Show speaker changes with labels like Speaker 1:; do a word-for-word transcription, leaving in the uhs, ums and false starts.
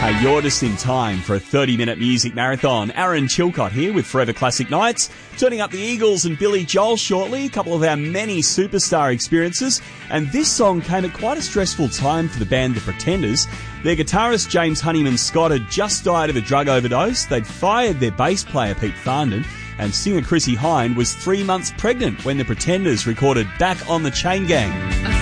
Speaker 1: You're just in time for a thirty-minute music marathon. Aaron Chilcott here with Forever Classic Nights. Turning up the Eagles and Billy Joel shortly, a couple of our many superstar experiences. And this song came at quite a stressful time for the band The Pretenders. Their guitarist James Honeyman Scott had just died of a drug overdose. They'd fired their bass player Pete Farndon. And singer Chrissie Hynde was three months pregnant when The Pretenders recorded Back on the Chain Gang.